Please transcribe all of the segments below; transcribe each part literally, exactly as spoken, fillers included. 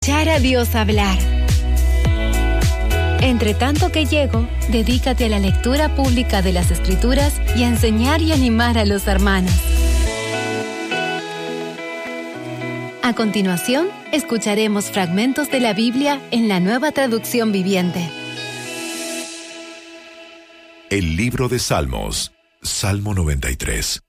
Escuchar a Dios hablar. Entre tanto que llego, dedícate a la lectura pública de las Escrituras y a enseñar y animar a los hermanos. A continuación, escucharemos fragmentos de la Biblia en la Nueva Traducción Viviente. El libro de Salmos, Salmo noventa y tres.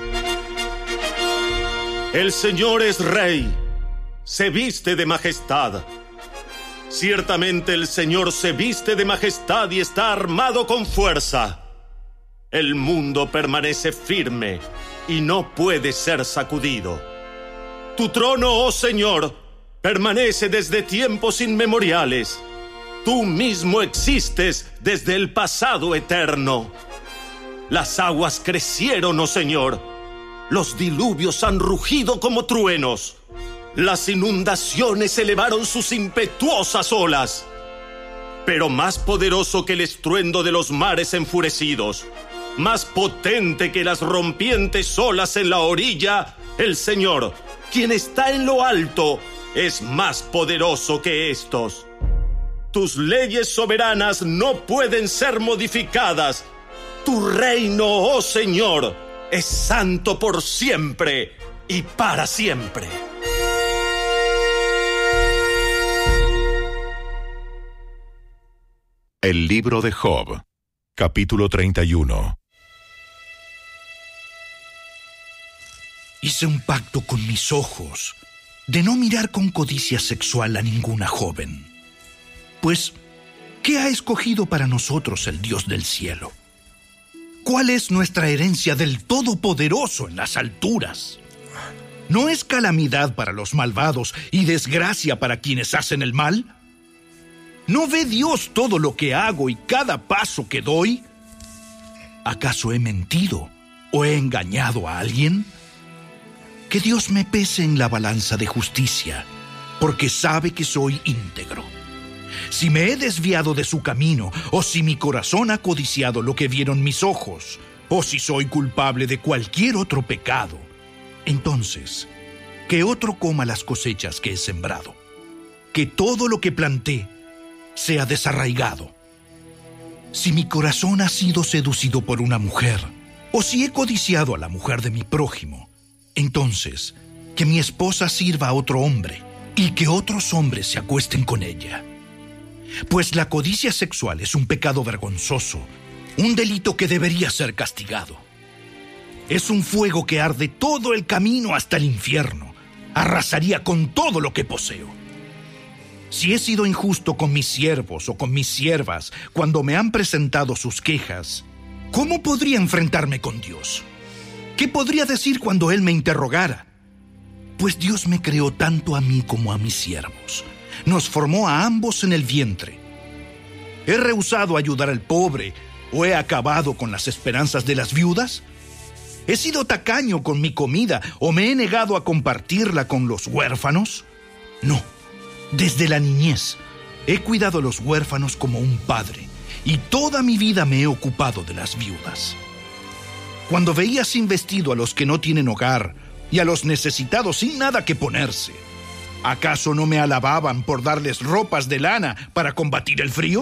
El Señor es Rey, se viste de majestad. Ciertamente el Señor se viste de majestad y está armado con fuerza. El mundo permanece firme y no puede ser sacudido. Tu trono, oh Señor, permanece desde tiempos inmemoriales. Tú mismo existes desde el pasado eterno. Las aguas crecieron, oh Señor. Los diluvios han rugido como truenos. Las inundaciones elevaron sus impetuosas olas. Pero más poderoso que el estruendo de los mares enfurecidos, más potente que las rompientes olas en la orilla, el Señor, quien está en lo alto, es más poderoso que estos. Tus leyes soberanas no pueden ser modificadas. Tu reino, oh Señor, es santo por siempre y para siempre. El libro de Job, capítulo treinta y uno. Hice un pacto con mis ojos de no mirar con codicia sexual a ninguna joven. Pues, ¿qué ha escogido para nosotros el Dios del cielo? ¿Cuál es nuestra herencia del Todopoderoso en las alturas? ¿No es calamidad para los malvados y desgracia para quienes hacen el mal? ¿No ve Dios todo lo que hago y cada paso que doy? ¿Acaso he mentido o he engañado a alguien? Que Dios me pese en la balanza de justicia, porque sabe que soy íntegro. Si me he desviado de su camino, o si mi corazón ha codiciado lo que vieron mis ojos, o si soy culpable de cualquier otro pecado, entonces, que otro coma las cosechas que he sembrado, que todo lo que planté sea desarraigado. Si mi corazón ha sido seducido por una mujer, o si he codiciado a la mujer de mi prójimo, entonces, que mi esposa sirva a otro hombre, y que otros hombres se acuesten con ella. Pues la codicia sexual es un pecado vergonzoso, un delito que debería ser castigado. Es un fuego que arde todo el camino hasta el infierno, arrasaría con todo lo que poseo. Si he sido injusto con mis siervos o con mis siervas cuando me han presentado sus quejas, ¿cómo podría enfrentarme con Dios? ¿Qué podría decir cuando Él me interrogara? Pues Dios me creó tanto a mí como a mis siervos. Nos formó a ambos en el vientre. ¿He rehusado ayudar al pobre o he acabado con las esperanzas de las viudas? ¿He sido tacaño con mi comida o me he negado a compartirla con los huérfanos? No. Desde la niñez he cuidado a los huérfanos como un padre y toda mi vida me he ocupado de las viudas. Cuando veía sin vestido a los que no tienen hogar y a los necesitados sin nada que ponerse, ¿acaso no me alababan por darles ropas de lana para combatir el frío?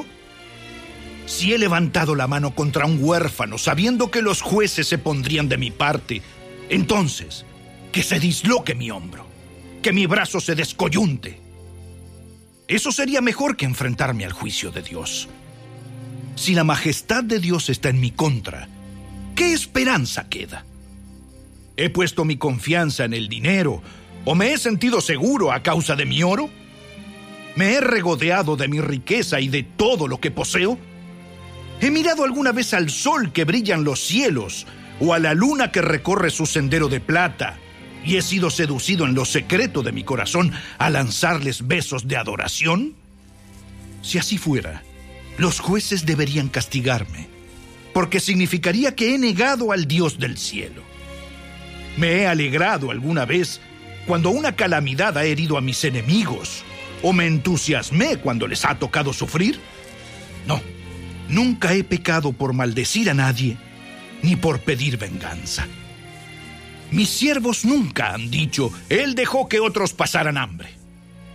Si he levantado la mano contra un huérfano sabiendo que los jueces se pondrían de mi parte, entonces que se disloque mi hombro, que mi brazo se descoyunte. Eso sería mejor que enfrentarme al juicio de Dios. Si la majestad de Dios está en mi contra, ¿qué esperanza queda? ¿He puesto mi confianza en el dinero o me he sentido seguro a causa de mi oro? ¿Me he regodeado de mi riqueza y de todo lo que poseo? ¿He mirado alguna vez al sol que brilla en los cielos o a la luna que recorre su sendero de plata? ¿Y he sido seducido en lo secreto de mi corazón a lanzarles besos de adoración? Si así fuera, los jueces deberían castigarme, porque significaría que he negado al Dios del cielo. ¿Me he alegrado alguna vez cuando una calamidad ha herido a mis enemigos? ¿O me entusiasmé cuando les ha tocado sufrir? No, nunca he pecado por maldecir a nadie, ni por pedir venganza. Mis siervos nunca han dicho, Él dejó que otros pasaran hambre.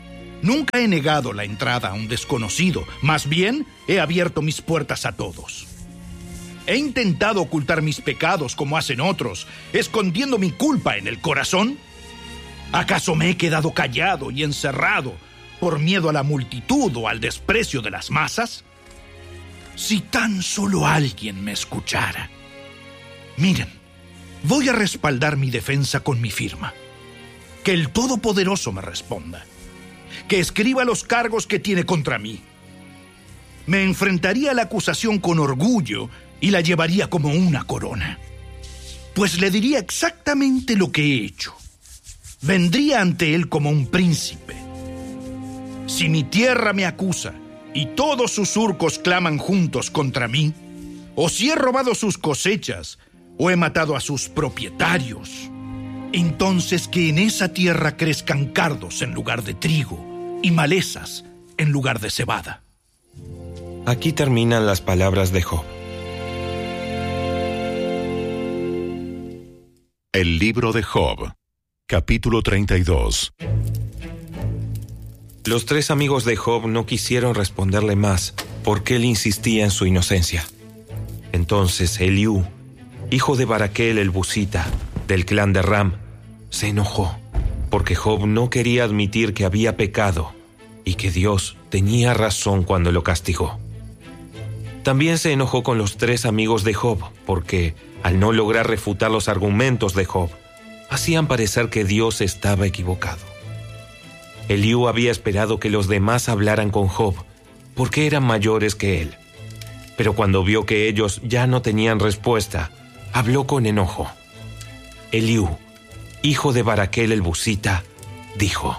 Nunca he negado la entrada a un desconocido, más bien he abierto mis puertas a todos. He intentado ocultar mis pecados como hacen otros, escondiendo mi culpa en el corazón. ¿Acaso me he quedado callado y encerrado por miedo a la multitud o al desprecio de las masas? Si tan solo alguien me escuchara. Miren, voy a respaldar mi defensa con mi firma. Que el Todopoderoso me responda. Que escriba los cargos que tiene contra mí. Me enfrentaría a la acusación con orgullo y la llevaría como una corona. Pues le diría exactamente lo que he hecho. Vendría ante él como un príncipe. Si mi tierra me acusa y todos sus surcos claman juntos contra mí, o si he robado sus cosechas o he matado a sus propietarios, entonces que en esa tierra crezcan cardos en lugar de trigo y malezas en lugar de cebada. Aquí terminan las palabras de Job. El libro de Job, capítulo treinta y dos. Los tres amigos de Job no quisieron responderle más porque él insistía en su inocencia. Entonces Eliú, hijo de Baraquel el Busita, del clan de Ram, se enojó porque Job no quería admitir que había pecado y que Dios tenía razón cuando lo castigó. También se enojó con los tres amigos de Job porque, al no lograr refutar los argumentos de Job, hacían parecer que Dios estaba equivocado. Eliú había esperado que los demás hablaran con Job porque eran mayores que él. Pero cuando vio que ellos ya no tenían respuesta, habló con enojo. Eliú, hijo de Baraquel el Busita, dijo: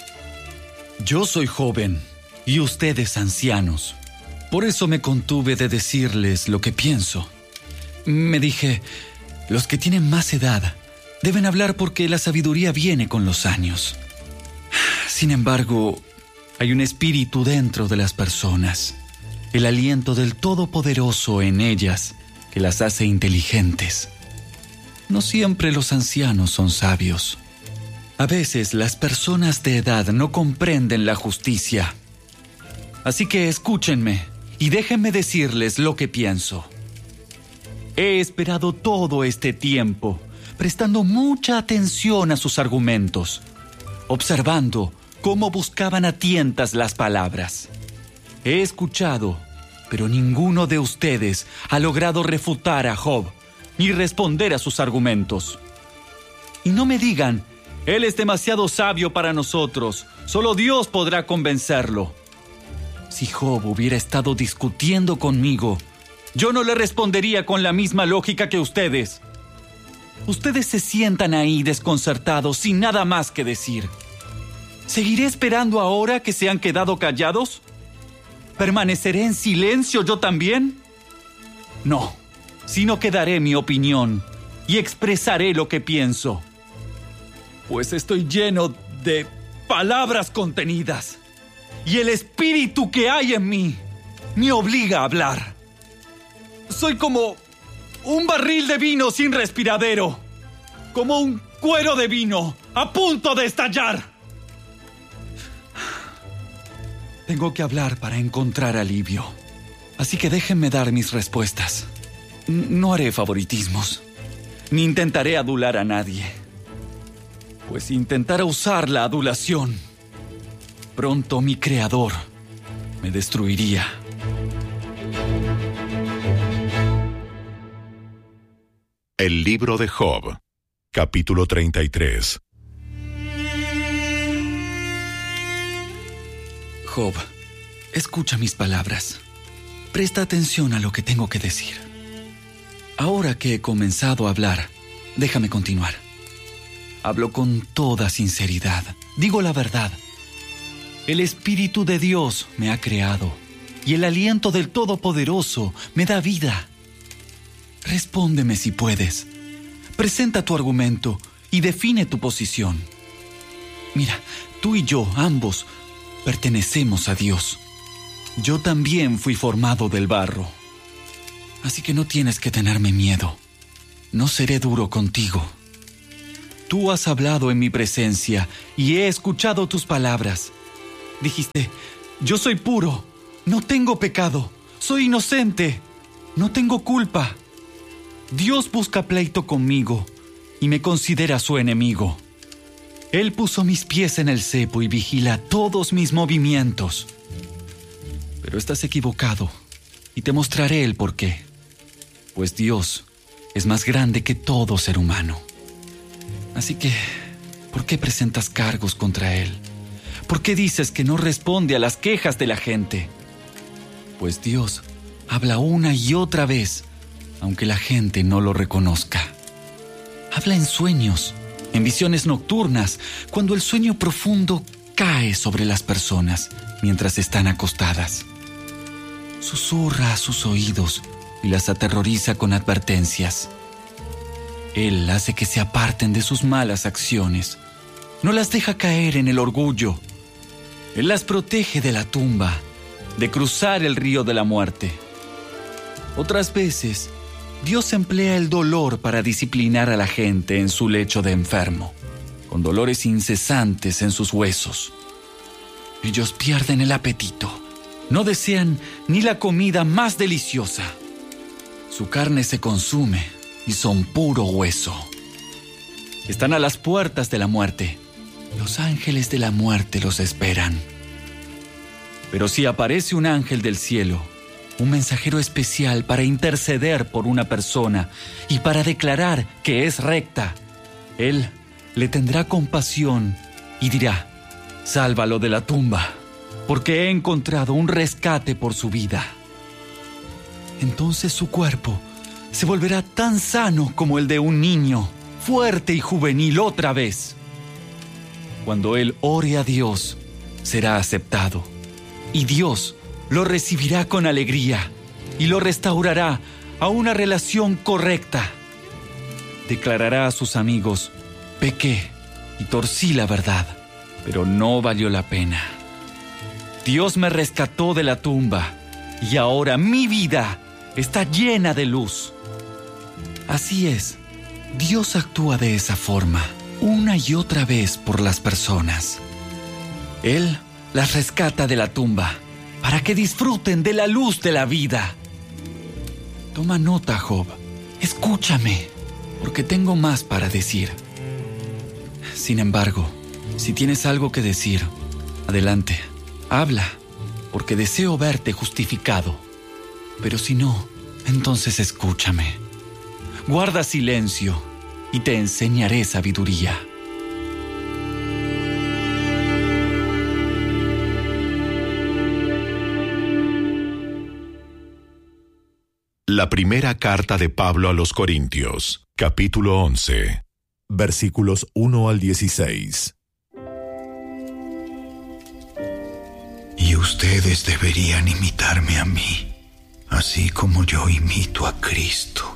Yo soy joven y ustedes ancianos. Por eso me contuve de decirles lo que pienso. Me dije, los que tienen más edad deben hablar porque la sabiduría viene con los años. Sin embargo, hay un espíritu dentro de las personas, el aliento del Todopoderoso en ellas que las hace inteligentes. No siempre los ancianos son sabios. A veces las personas de edad no comprenden la justicia. Así que escúchenme y déjenme decirles lo que pienso. He esperado todo este tiempo, prestando mucha atención a sus argumentos, observando cómo buscaban a tientas las palabras. He escuchado, pero ninguno de ustedes ha logrado refutar a Job ni responder a sus argumentos. Y no me digan, él es demasiado sabio para nosotros, solo Dios podrá convencerlo. Si Job hubiera estado discutiendo conmigo, yo no le respondería con la misma lógica que ustedes. Ustedes se sientan ahí desconcertados sin nada más que decir. ¿Seguiré esperando ahora que se han quedado callados? ¿Permaneceré en silencio yo también? No, sino que daré mi opinión y expresaré lo que pienso. Pues estoy lleno de palabras contenidas y el espíritu que hay en mí me obliga a hablar. Soy como un barril de vino sin respiradero, como un cuero de vino a punto de estallar. Tengo que hablar para encontrar alivio, así que déjenme dar mis respuestas. No haré favoritismos, ni intentaré adular a nadie, pues si intentara usar la adulación, pronto mi creador me destruiría. El libro de Job, capítulo treinta y tres. Job, escucha mis palabras. Presta atención a lo que tengo que decir. Ahora que he comenzado a hablar, déjame continuar. Hablo con toda sinceridad. Digo la verdad. El Espíritu de Dios me ha creado y el aliento del Todopoderoso me da vida. Respóndeme si puedes. Presenta tu argumento y define tu posición. Mira, tú y yo, ambos, pertenecemos a Dios. Yo también fui formado del barro. Así que no tienes que tenerme miedo. No seré duro contigo. Tú has hablado en mi presencia y he escuchado tus palabras. Dijiste, yo soy puro, no tengo pecado, soy inocente, no tengo culpa. Dios busca pleito conmigo y me considera su enemigo. Él puso mis pies en el cepo y vigila todos mis movimientos. Pero estás equivocado y te mostraré el porqué. Pues Dios es más grande que todo ser humano. Así que, ¿por qué presentas cargos contra Él? ¿Por qué dices que no responde a las quejas de la gente? Pues Dios habla una y otra vez, aunque la gente no lo reconozca. Habla en sueños, en visiones nocturnas, cuando el sueño profundo cae sobre las personas mientras están acostadas. Susurra a sus oídos y las aterroriza con advertencias. Él hace que se aparten de sus malas acciones. No las deja caer en el orgullo. Él las protege de la tumba, de cruzar el río de la muerte. Otras veces, Dios emplea el dolor para disciplinar a la gente en su lecho de enfermo, con dolores incesantes en sus huesos. Ellos pierden el apetito. No desean ni la comida más deliciosa. Su carne se consume y son puro hueso. Están a las puertas de la muerte. Los ángeles de la muerte los esperan. Pero si aparece un ángel del cielo, un mensajero especial para interceder por una persona y para declarar que es recta, él le tendrá compasión y dirá: sálvalo de la tumba, porque he encontrado un rescate por su vida. Entonces su cuerpo se volverá tan sano como el de un niño, fuerte y juvenil otra vez. Cuando él ore a Dios, será aceptado, y Dios lo recibirá con alegría y lo restaurará a una relación correcta. Declarará a sus amigos: pequé y torcí la verdad, pero no valió la pena. Dios me rescató de la tumba y ahora mi vida está llena de luz. Así es, Dios actúa de esa forma, una y otra vez por las personas. Él las rescata de la tumba para que disfruten de la luz de la vida. Toma nota, Job. Escúchame, porque tengo más para decir. Sin embargo, si tienes algo que decir, adelante, habla, porque deseo verte justificado. Pero si no, entonces escúchame. Guarda silencio y te enseñaré sabiduría. La primera carta de Pablo a los Corintios, capítulo once, versículos uno al dieciséis. Y ustedes deberían imitarme a mí, así como yo imito a Cristo.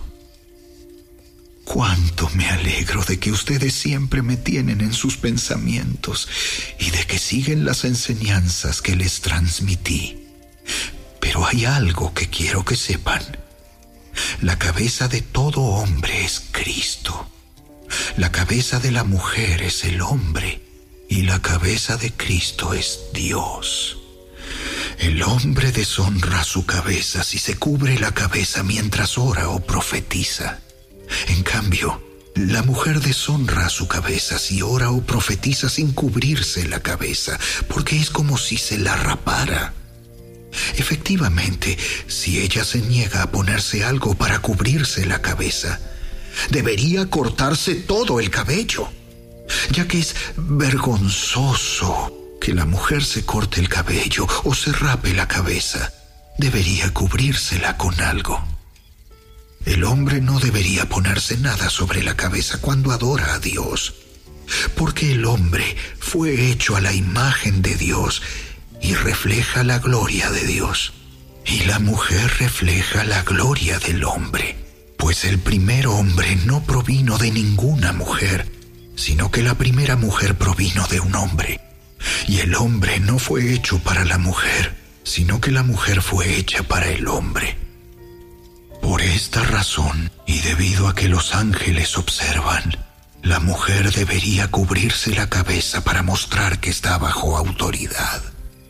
Cuánto me alegro de que ustedes siempre me tienen en sus pensamientos y de que siguen las enseñanzas que les transmití. Pero hay algo que quiero que sepan. La cabeza de todo hombre es Cristo. La cabeza de la mujer es el hombre y la cabeza de Cristo es Dios. El hombre deshonra su cabeza si se cubre la cabeza mientras ora o profetiza. En cambio, la mujer deshonra su cabeza si ora o profetiza sin cubrirse la cabeza, porque es como si se la rapara. Efectivamente, si ella se niega a ponerse algo para cubrirse la cabeza, debería cortarse todo el cabello, ya que es vergonzoso que la mujer se corte el cabello o se rape la cabeza. Debería cubrírsela con algo. El hombre no debería ponerse nada sobre la cabeza cuando adora a Dios, porque el hombre fue hecho a la imagen de Dios y refleja la gloria de Dios, y la mujer refleja la gloria del hombre, pues el primer hombre no provino de ninguna mujer, sino que la primera mujer provino de un hombre, y el hombre no fue hecho para la mujer, sino que la mujer fue hecha para el hombre. Por esta razón, y debido a que los ángeles observan, la mujer debería cubrirse la cabeza para mostrar que está bajo autoridad.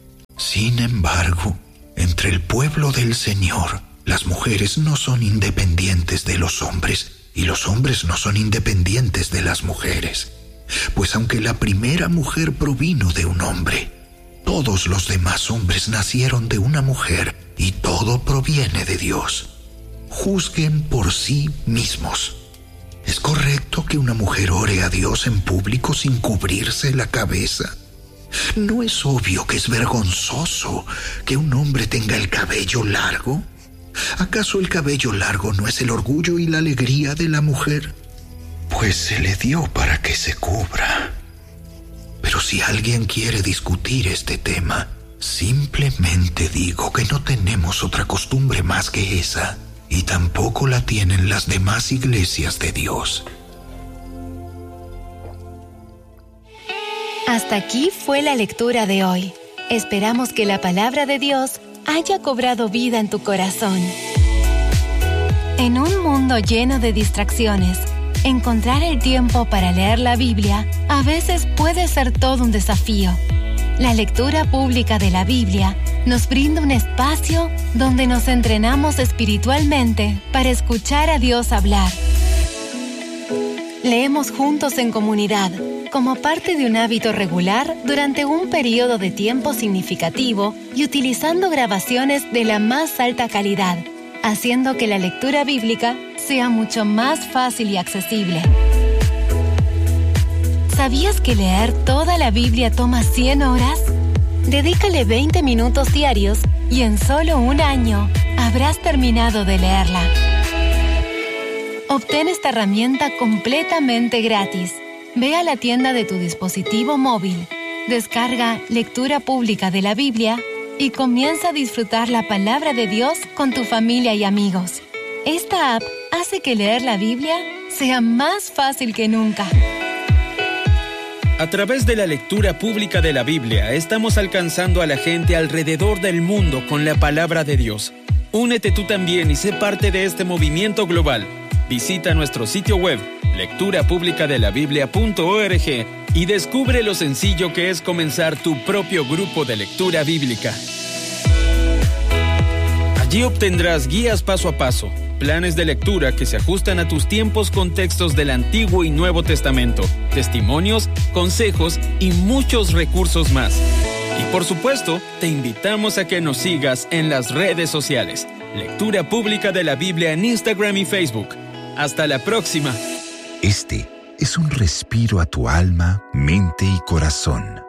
Sin embargo, entre el pueblo del Señor, las mujeres no son independientes de los hombres y los hombres no son independientes de las mujeres. Pues aunque la primera mujer provino de un hombre, todos los demás hombres nacieron de una mujer y todo proviene de Dios. Juzguen por sí mismos. ¿Es correcto que una mujer ore a Dios en público sin cubrirse la cabeza? ¿No es obvio que es vergonzoso que un hombre tenga el cabello largo? ¿Acaso el cabello largo no es el orgullo y la alegría de la mujer? Pues se le dio para que se cubra. Pero si alguien quiere discutir este tema, simplemente digo que no tenemos otra costumbre más que esa, y tampoco la tienen las demás iglesias de Dios. Hasta aquí fue la lectura de hoy. Esperamos que la palabra de Dios haya cobrado vida en tu corazón. En un mundo lleno de distracciones, encontrar el tiempo para leer la Biblia a veces puede ser todo un desafío. La lectura pública de la Biblia nos brinda un espacio donde nos entrenamos espiritualmente para escuchar a Dios hablar. Leemos juntos en comunidad, como parte de un hábito regular durante un periodo de tiempo significativo y utilizando grabaciones de la más alta calidad, haciendo que la lectura bíblica sea mucho más fácil y accesible. ¿Sabías que leer toda la Biblia toma cien horas? Dedícale veinte minutos diarios y en solo un año habrás terminado de leerla. Obtén esta herramienta completamente gratis. Ve a la tienda de tu dispositivo móvil, descarga Lectura Pública de la Biblia y comienza a disfrutar la palabra de Dios con tu familia y amigos. Esta app hace que leer la Biblia sea más fácil que nunca. A través de la lectura pública de la Biblia, estamos alcanzando a la gente alrededor del mundo con la palabra de Dios. Únete tú también y sé parte de este movimiento global. Visita nuestro sitio web, lectura pública de la biblia punto org, y descubre lo sencillo que es comenzar tu propio grupo de lectura bíblica. Allí obtendrás guías paso a paso, planes de lectura que se ajustan a tus tiempos con textos del Antiguo y Nuevo Testamento, testimonios, consejos y muchos recursos más. Y por supuesto, te invitamos a que nos sigas en las redes sociales. Lectura Pública de la Biblia en Instagram y Facebook. Hasta la próxima. Este es un respiro a tu alma, mente y corazón.